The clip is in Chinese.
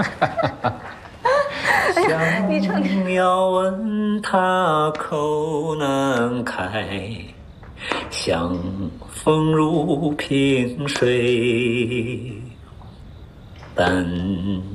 哎呀，你唱的想要问他口难开，像风入平水，但